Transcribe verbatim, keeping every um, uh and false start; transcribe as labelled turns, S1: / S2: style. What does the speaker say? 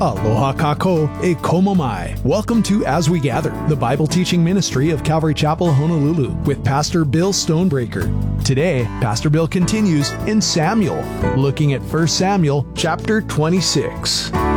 S1: Aloha kako e komo mai. Welcome to As We Gather, the Bible teaching ministry of Calvary Chapel, Honolulu, with Pastor Bill Stonebreaker. Today, Pastor Bill continues in Samuel, looking at First Samuel chapter twenty-six.